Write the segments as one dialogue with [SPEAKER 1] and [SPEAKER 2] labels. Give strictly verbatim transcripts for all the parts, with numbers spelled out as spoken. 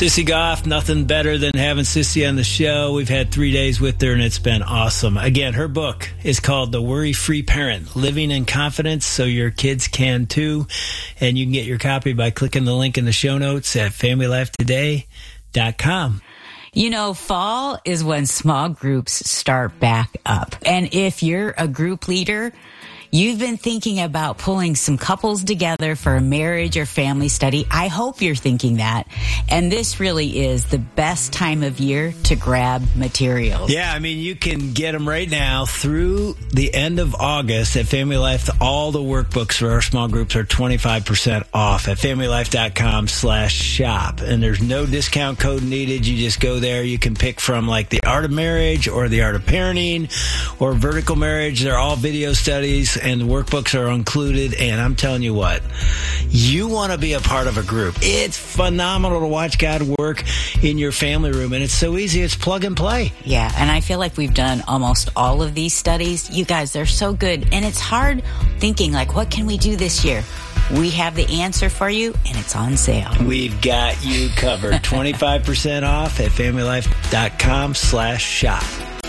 [SPEAKER 1] Sissy Goff, nothing better than having Sissy on the show. We've had three days with her, and it's been awesome. Again, her book is called The Worry-Free Parent, Living in Confidence so your kids can too. And you can get your copy by clicking the link in the show notes at family life today dot com.
[SPEAKER 2] You know, fall is when small groups start back up. And if you're a group leader, you've been thinking about pulling some couples together for a marriage or family study. I hope you're thinking that. And this really is the best time of year to grab materials.
[SPEAKER 1] Yeah, I mean, you can get them right now through the end of August at Family Life. All the workbooks for our small groups are twenty-five percent off at family life dot com slash shop. And there's no discount code needed. You just go there. You can pick from like the Art of Marriage or the Art of Parenting or Vertical Marriage. They're all video studies, and the workbooks are included. And I'm telling you what, you want to be a part of a group. It's phenomenal to watch God work in your family room, and it's so easy. It's plug and play.
[SPEAKER 2] Yeah, and I feel like we've done almost all of these studies. You guys, they're so good, and it's hard thinking, like, what can we do this year? We have the answer for you, and it's on sale.
[SPEAKER 1] We've got you covered. twenty-five percent off at family life dot com slash shop.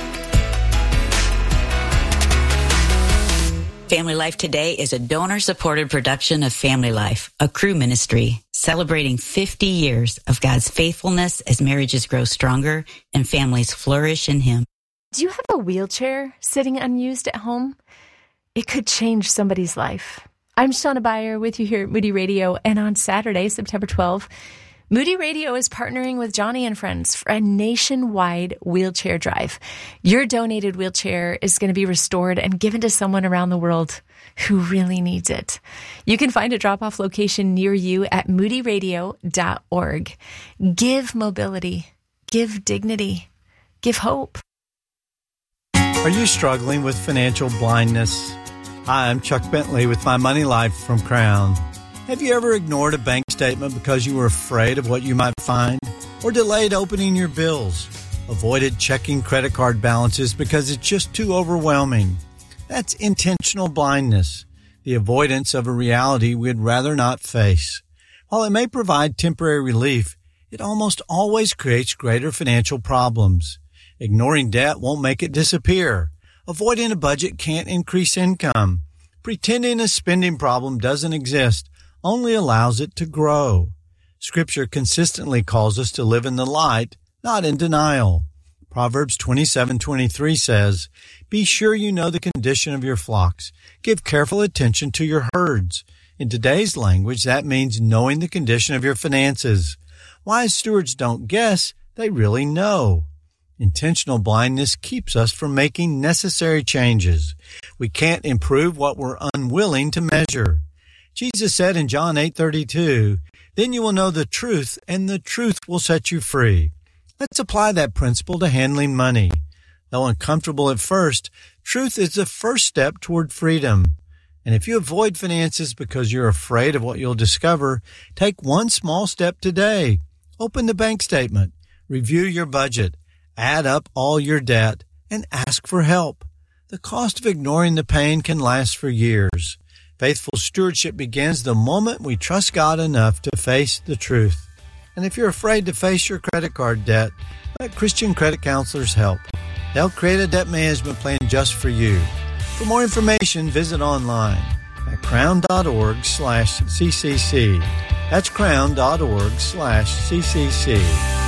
[SPEAKER 2] Family Life Today is a donor-supported production of Family Life, a crew ministry celebrating fifty years of God's faithfulness as marriages grow stronger and families flourish in Him.
[SPEAKER 3] Do you have a wheelchair sitting unused at home? It could change somebody's life. I'm Shauna Beyer with you here at Moody Radio, and on Saturday, September twelfth, Moody Radio is partnering with Johnny and Friends for a nationwide wheelchair drive. Your donated wheelchair is going to be restored and given to someone around the world who really needs it. You can find a drop-off location near you at moody radio dot org. Give mobility, give dignity, give hope.
[SPEAKER 4] Are you struggling with financial blindness? Hi, I'm Chuck Bentley with My Money Life from Crown. Have you ever ignored a bank statement because you were afraid of what you might find? Or delayed opening your bills? Avoided checking credit card balances because it's just too overwhelming? That's intentional blindness, the avoidance of a reality we'd rather not face. While it may provide temporary relief, it almost always creates greater financial problems. Ignoring debt won't make it disappear. Avoiding a budget can't increase income. Pretending a spending problem doesn't exist only allows it to grow. Scripture consistently calls us to live in the light, not in denial. Proverbs twenty-seven twenty-three says, "Be sure you know the condition of your flocks. Give careful attention to your herds." In today's language, that means knowing the condition of your finances. Wise stewards don't guess, they really know. Intentional blindness keeps us from making necessary changes. We can't improve what we're unwilling to measure. Jesus said in John eight thirty-two, "Then you will know the truth, and the truth will set you free." Let's apply that principle to handling money. Though uncomfortable at first, truth is the first step toward freedom. And if you avoid finances because you're afraid of what you'll discover, take one small step today. Open the bank statement, review your budget, add up all your debt, and ask for help. The cost of ignoring the pain can last for years. Faithful stewardship begins the moment we trust God enough to face the truth. And if you're afraid to face your credit card debt, let Christian credit counselors help. They'll create a debt management plan just for you. For more information, visit online at crown.org slash ccc. That's crown.org slash ccc.